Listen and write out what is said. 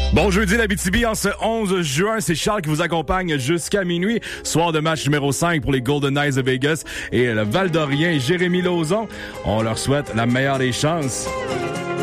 Bon jeudi l'Abitibi en ce 11 juin, c'est Charles qui vous accompagne jusqu'à minuit. Soir de match numéro 5 pour les Golden Knights de Vegas et le Val d'Orient et Jérémy Lauzon. On leur souhaite la meilleure des chances.